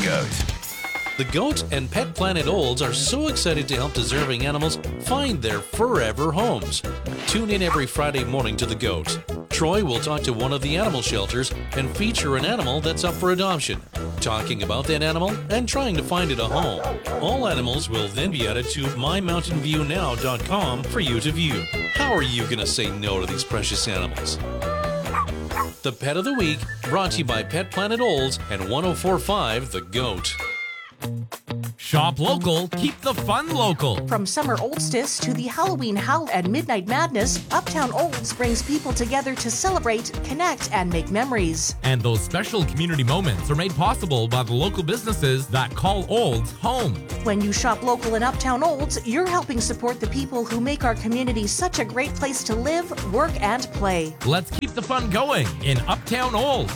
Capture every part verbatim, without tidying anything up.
Goat. The Goat and Pet Planet Olds are so excited to help deserving animals find their forever homes. Tune in every Friday morning to The Goat. Troy will talk to one of the animal shelters and feature an animal that's up for adoption, talking about that animal and trying to find it a home. All animals will then be added to my mountain view now dot com for you to view. How are you going to say no to these precious animals? The Pet of the Week, brought to you by Pet Planet Olds and one oh four point five The Goat. Shop local, keep the fun local. From summer solstice to the Halloween howl and midnight madness, Uptown Olds brings people together to celebrate, connect, and make memories. And those special community moments are made possible by the local businesses that call Olds home. When you shop local in Uptown Olds, you're helping support the people who make our community such a great place to live, work, and play. Let's keep the fun going in Uptown Olds.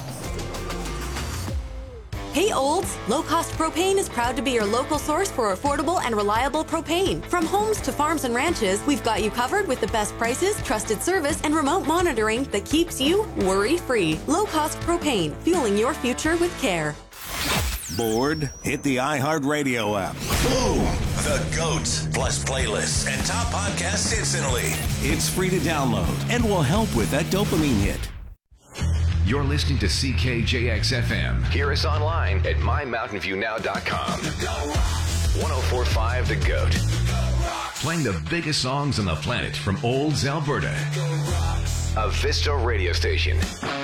Hey Olds! Low Cost Propane is proud to be your local source for affordable and reliable propane. From homes to farms and ranches, we've got you covered with the best prices, trusted service, and remote monitoring that keeps you worry-free. Low Cost Propane, fueling your future with care. Bored? Hit the iHeartRadio app. Boom! The Goat, plus playlists and top podcasts instantly. It's free to download and will help with that dopamine hit. You're listening to C K J X F M. Hear us online at my mountain view now dot com. one oh four point five The Goat. Playing the biggest songs on the planet from Olds, Alberta. A Vista radio station.